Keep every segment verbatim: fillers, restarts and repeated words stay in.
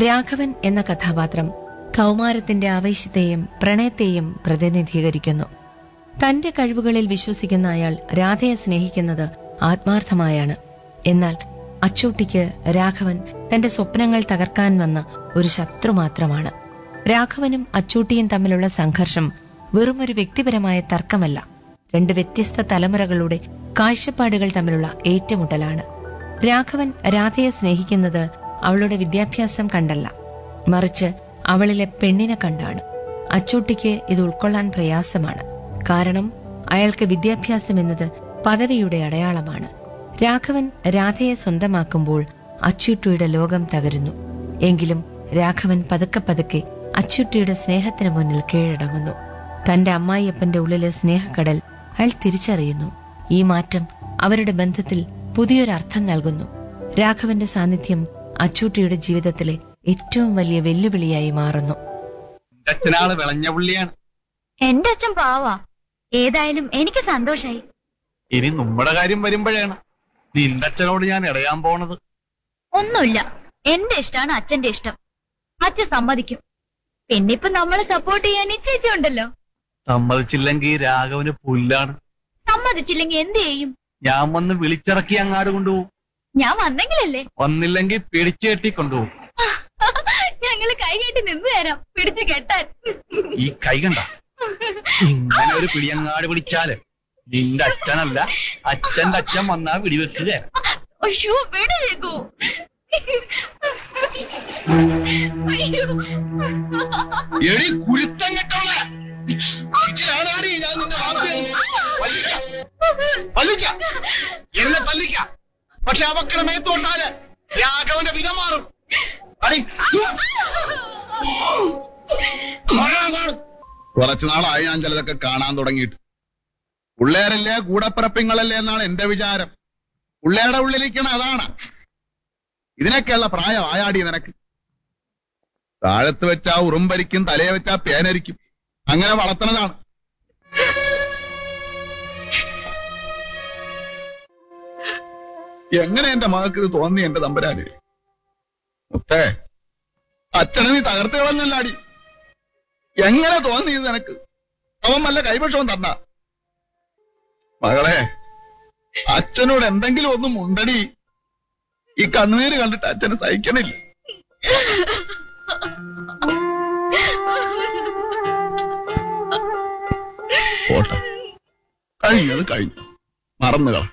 രാഘവൻ എന്ന കഥാപാത്രം കൗമാരത്തിന്റെ ആവേശത്തെയും പ്രണയത്തെയും പ്രതിനിധീകരിക്കുന്നു. തന്റെ കഴിവുകളിൽ വിശ്വസിക്കുന്ന അയാൾ രാധയെ സ്നേഹിക്കുന്നത് ആത്മാർത്ഥമായാണ്. എന്നാൽ അച്ചൂട്ടിക്ക് രാഘവൻ തന്റെ സ്വപ്നങ്ങൾ തകർക്കാൻ വന്ന ഒരു ശത്രു മാത്രമാണ്. രാഘവനും അച്ചൂട്ടിയും തമ്മിലുള്ള സംഘർഷം വെറുമൊരു വ്യക്തിപരമായ തർക്കമല്ല, രണ്ട് വ്യത്യസ്ത തലമുറകളുടെ കാഴ്ചപ്പാടുകൾ തമ്മിലുള്ള ഏറ്റുമുട്ടലാണ്. രാഘവൻ രാധയെ സ്നേഹിക്കുന്നത് അവളുടെ വിദ്യാഭ്യാസം കണ്ടല്ല, മറിച്ച് അവളിലെ പെണ്ണിനെ കണ്ടാണ്. അച്ചൂട്ടിക്ക് ഇത് ഉൾക്കൊള്ളാൻ പ്രയാസമാണ്. കാരണം അയാൾക്ക് വിദ്യാഭ്യാസം എന്നത് പദവിയുടെ അടയാളമാണ്. രാഘവൻ രാധയെ സ്വന്തമാക്കുമ്പോൾ അച്ചൂട്ടിയുടെ ലോകം തകരുന്നു. എങ്കിലും രാഘവൻ പതുക്കെ പതുക്കെ അച്ചൂട്ടിയുടെ സ്നേഹത്തിന് മുന്നിൽ കീഴടങ്ങുന്നു. തന്റെ അമ്മായിയപ്പന്റെ ഉള്ളിലെ സ്നേഹക്കടൽ അയാൾ തിരിച്ചറിയുന്നു. ഈ മാറ്റം അവരുടെ ബന്ധത്തിൽ പുതിയൊരർത്ഥം നൽകുന്നു. രാഘവന്റെ സാന്നിധ്യം അച്ചൂട്ടിയുടെ ജീവിതത്തിലെ ഏറ്റവും വലിയ വെല്ലുവിളിയായി മാറുന്നു. അച്ഛനാള് വിളഞ്ഞ പുള്ളിയാണ്. എന്റെ അച്ഛൻ പാവാ. ഏതായാലും എനിക്ക് സന്തോഷായി. ഇനി നമ്മുടെ കാര്യം വരുമ്പോഴാണ് നിന്റെ അച്ഛനോട് ഞാൻ ഇടയാൻ പോണത്. ഒന്നുമില്ല, എന്റെ ഇഷ്ടമാണ് അച്ഛന്റെ ഇഷ്ടം. അച്ഛൻ സമ്മതിക്കും. പിന്നെ ഇപ്പൊ നമ്മളെ സപ്പോർട്ട് ചെയ്യാൻ ചേച്ചി ഉണ്ടല്ലോ. സമ്മതിച്ചില്ലെങ്കിൽ രാഘവന് പുല്ലാണ്. സമ്മതിച്ചില്ലെങ്കിൽ എന്ത് ചെയ്യും? ഞാൻ വന്ന് വിളിച്ചിറക്കി അങ്ങാട് കൊണ്ടുപോകും. ഞാൻ വന്നെങ്കിലല്ലേ. വന്നില്ലെങ്കിൽ പിടിച്ചു കെട്ടി കൊണ്ടുപോകും. ഞങ്ങള് കൈ കെട്ടി നിന്ന് തരാം പിടിച്ചു കെട്ടാൻ. ഈ കൈ കണ്ട ഇങ്ങനെ ഒരു പിടിയങ്ങാട് പിടിച്ചാല് നിന്റെ അച്ഛനല്ല അച്ഛന്റെ അച്ഛൻ വന്നാ പിടിവെക്കുക. അയ്യോ വിടേക്കോ. എടി കുരുത്തം കെട്ടോളെ, ഞാൻ നിന്റെ പല്ലിക്ക എന്നെ പല്ലിക്ക. പക്ഷെ അവക്കടെ മേത്തോട്ടാല് രാഘവന്റെ വിധം മാറും. കുറച്ചു നാളായി ഞാൻ ചിലതൊക്കെ കാണാൻ തുടങ്ങിയിട്ട്. പിള്ളേരല്ലേ കൂടപ്പിറപ്പിങ്ങളല്ലേ എന്നാണ് എന്റെ വിചാരം. പിള്ളേരുടെ ഉള്ളിലിരിക്കണ അതാണ്. ഇതിനൊക്കെയുള്ള പ്രായം ആയാടി നിനക്ക്. താഴത്ത് വെച്ചാ ഉറുമ്പരിക്കും, തലയെ വെച്ചാ പേനരിക്കും. അങ്ങനെ വളർത്തണതാണ്. എങ്ങനെ എന്റെ മകൾക്ക് ഇത് തോന്നി എന്റെ തമ്പുരാന്? മുത്തേ, അച്ഛനെ നീ തകർത്ത് കളഞ്ഞല്ലാടി. എങ്ങനെ തോന്നി ഇത് നിനക്ക്? അവൻ വല്ല കൈപക്ഷവും തന്ന. മകളെ, അച്ഛനോട് എന്തെങ്കിലും ഒന്നും ഉണ്ടടി. ഈ കണ്ണുനീര് കണ്ടിട്ട് അച്ഛന് സഹിക്കണില്ല. പോട്ടെ, കഴിഞ്ഞത് കഴിഞ്ഞു, മറന്നുകള.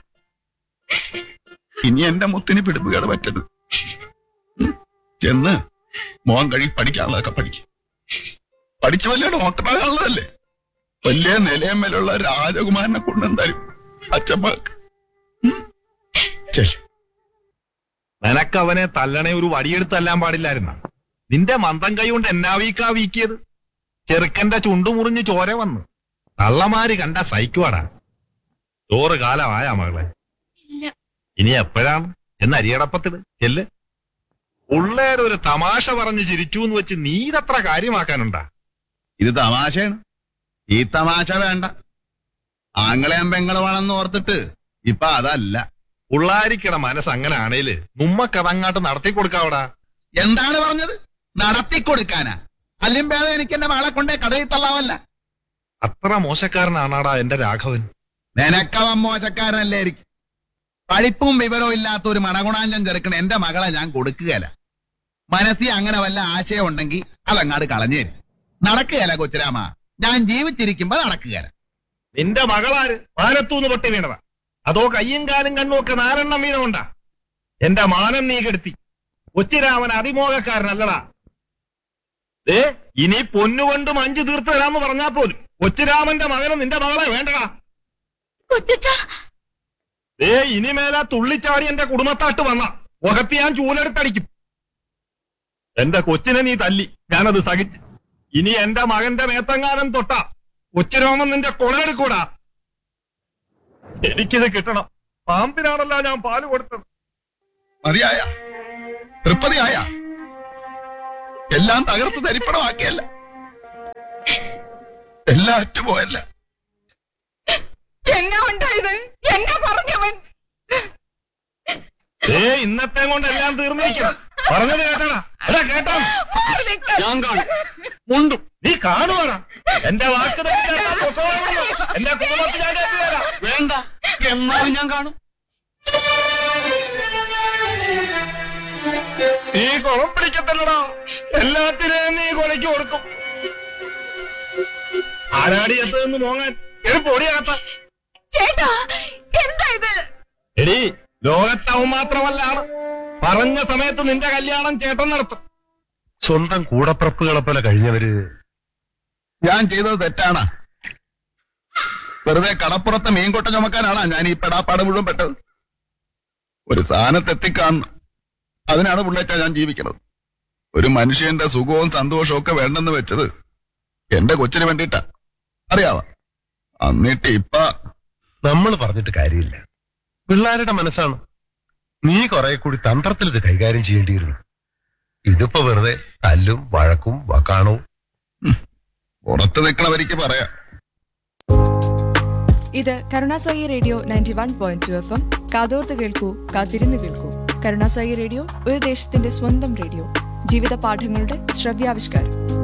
ഇനി എന്റെ മുത്തിന് പിടിപ്പുകേട് പറ്റരുത്. ചെന്ന് മോൻ കഴി പഠിക്കാനുള്ളതൊക്കെ പഠിക്കും. പഠിച്ചു വലിയ ഡോക്ടറാകാനുള്ളതല്ലേ. വലിയ നിലയമ്മലുള്ള രാജകുമാരനെ കൊണ്ടെന്തായാലും അച്ഛമ്മക്ക്. നിനക്ക് അവനെ തല്ലണേ ഒരു വടിയെടുത്തല്ലാൻ പാടില്ലായിരുന്ന. നിന്റെ മന്ദം കൈ കൊണ്ട് എന്നാ വീക്കാ വീക്കിയത്? ചെറുക്കന്റെ ചുണ്ടു മുറിഞ്ഞ് ചോര വന്നു. തള്ളമാര് കണ്ട സഹിക്കുവാടാ. ചോറ് കാലമായാ മകളെ? ഇനി എപ്പോഴാണ് എന്ന് അരിയടപ്പത്തില് ചെല്ല്. പിള്ളേരൊരു തമാശ പറഞ്ഞ് ചിരിച്ചു എന്ന് വെച്ച് നീ ഇതത്ര കാര്യമാക്കാനുണ്ടാ? ഇത് തമാശയാണ്. ഈ തമാശ വേണ്ട. ആങ്ങളെയും പെങ്ങളുവാണെന്ന് ഓർത്തിട്ട് ഇപ്പൊ അതല്ല. പിള്ളാരിക്കട മനസ്സ് അങ്ങനെ ആണേല് നമ്മക്കതങ്ങാട്ട് നടത്തി കൊടുക്കാവടാ. എന്താണ് പറഞ്ഞത്? നടത്തിക്കൊടുക്കാനാ? അല്ലിമ്പേദം എനിക്ക് എന്റെ മകളെ കൊണ്ടേ കടയിൽ തള്ളാവല്ല. അത്ര മോശക്കാരനാണാടാ എന്റെ രാഘവൻ. നിനക്കവൻ മോശക്കാരനല്ലേയിരിക്കും. പഠിപ്പും വിവരവും ഇല്ലാത്ത ഒരു മണഗുണാഞ്ചം ചെറുക്കണ എന്റെ മകളെ ഞാൻ കൊടുക്കുകയല്ല. മനസ്സിൽ അങ്ങനെ വല്ല ആശയം ഉണ്ടെങ്കിൽ അതങ്ങാട് കളഞ്ഞേരും. നടക്കുകയല്ല കൊച്ചുരാമ, ഞാൻ ജീവിച്ചിരിക്കുമ്പോ നടക്കുകയല്ല. നിന്റെ മകളാര് മാനത്തൂന്ന് പൊട്ടി വീണതാ? അതോ കയ്യും കാലും കണ്ണും ഒക്കെ നാലെണ്ണം വീതമുണ്ടാ? എന്റെ മാനം നീ കെടുത്തി. കൊച്ചിരാമൻ അതിമോഹക്കാരനല്ലടാ. ഏ ഇനി പൊന്നുകൊണ്ടും അഞ്ചു തീർത്ത് തരാന്ന് പറഞ്ഞാൽ പോലും കൊച്ചിരാമന്റെ മകന് നിന്റെ മകളെ വേണ്ടടാ. ഏ ഇനിമേലാ തുള്ളിച്ചാടി എന്റെ കുടുംബത്താട്ട് വന്ന മുഖത്ത് ഞാൻ ചൂലെടുത്തടിക്കും. എന്റെ കൊച്ചിനെ നീ തല്ലി, ഞാനത് സഹിച്ച്. ഇനി എന്റെ മകന്റെ മേത്തങ്ങാനം തൊട്ടാ കൊച്ചിരാമൻ നിന്റെ കൊണയെടുക്കൂടാ. എനിക്കിത് കിട്ടണം. പാമ്പിനാണല്ല ഞാൻ പാല് കൊടുത്തത്. മതിയായ? തൃപ്തിയായ? എല്ലാം തകർത്ത് തരിപ്പണമാക്കിയല്ല, എല്ലാം അറ്റുപോയല്ല. എന്നാ ഉണ്ടായത്? എന്നാ പറഞ്ഞവൻ? ഏ ഇന്നത്തെ കൊണ്ട് എല്ലാം തീർന്നിരിക്കണം. പറഞ്ഞത് കേട്ടാടാ? എടാ കേട്ടോ? ഞാൻ കാണും. മുണ്ടും. നീ കാണുവാടാ? എന്റെ വാക്ക് തെറ്റിച്ചാ പൊക്കോളാമെന്ന്. എന്റെ കുടുംബത്തിൽ ഞാൻ കേട്ടുതരാം. വേണ്ട, എന്നാലും ഞാൻ കാണും. നീ കുളം പിടിക്കത്തല്ലടാ, എല്ലാത്തിനെയും നീ കൊലയ്ക്ക് കൊടുക്കും. ആരാടി എത്തതെന്ന് മോങ്ങാൻ പൊടിയാത്ത ചേട്ടാ, എന്താ ഇത്? എടി, ലോകത്തവൻ മാത്രമല്ലാണ്. പറഞ്ഞ സമയത്ത് നിന്റെ കല്യാണം ചേട്ടൻ നടത്തും. സ്വന്തം കൂടപ്പിറപ്പുകളെ പോലെ കഴിഞ്ഞവര് ഞാൻ ചെയ്തത് തെറ്റാണ്. വെറുതെ കടപ്പുറത്ത് മീൻകൊട്ട ചുമക്കാനാണ് ഞാൻ ഈ പെടാപ്പാട് മുഴുവൻ പെട്ടത്. ഒരു സ്ഥാനത്ത് എത്തിക്കാണണം, അതിനാണ് പുള്ളേറ്റ ഞാൻ ജീവിക്കുന്നത്. ഒരു മനുഷ്യന്റെ സുഖവും സന്തോഷവും ഒക്കെ വേണ്ടെന്ന് വെച്ചത് എന്റെ കൊച്ചിന് വേണ്ടിയിട്ടാ, അറിയാവാ. എന്നിട്ട് ഇപ്പ നമ്മൾ പറഞ്ഞിട്ട് കാര്യമില്ല. പിള്ളേരുടെ മനസ്സാണ്. നീ കുറെ കൂടി തന്ത്രത്തിൽ ഇത് കൈകാര്യം ചെയ്യേണ്ടിയിരുന്നു. ഇതിപ്പോ വെറുതെ തല്ലും വഴക്കും വക്കാണവും. പുറത്ത് നിൽക്കണവരിക്ക് പറയാം. ഇത് Karunasai radio ninety one point two F M. കാതോർത്ത് കേൾക്കൂ, കാത്തിരുന്ന് കേൾക്കൂ. കരുണാസായി റേഡിയോ ഒരു ദേശത്തിന്റെ സ്വന്തം റേഡിയോ. ജീവിത പാഠങ്ങളുടെ ശ്രവ്യാവിഷ്കാരം.